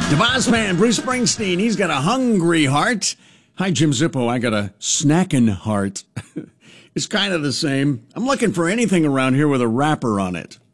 The boss man, Bruce Springsteen, he's got a hungry heart. Hi, Jim Zippo. I got a snackin' heart. It's kind of the same. I'm looking for anything around here with a wrapper on it.